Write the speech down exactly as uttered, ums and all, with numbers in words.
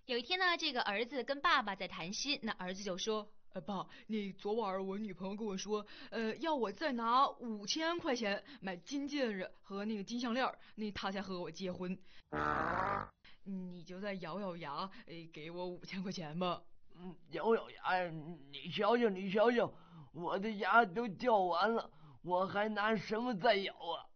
有一天呢，这个儿子跟爸爸在谈心，那儿子就说： 呃，爸，那昨晚我女朋友跟我说，呃，要我再拿五千块钱买金戒指和那个金项链，那她才和我结婚。你就再咬咬牙，哎，给我五千块钱吧。 嗯，咬咬牙，你瞧瞧，你瞧瞧，我的牙都掉完了，我还拿什么再咬啊？